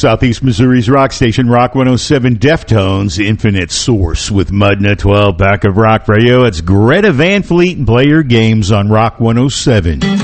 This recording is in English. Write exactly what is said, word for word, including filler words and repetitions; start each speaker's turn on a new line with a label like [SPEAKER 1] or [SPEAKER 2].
[SPEAKER 1] Southeast Missouri's rock station, Rock one oh seven, Deftones, Infinite Source with Mudna twelve back of Rock Radio. It's Greta Van Fleet and Play Your Games on Rock one oh seven.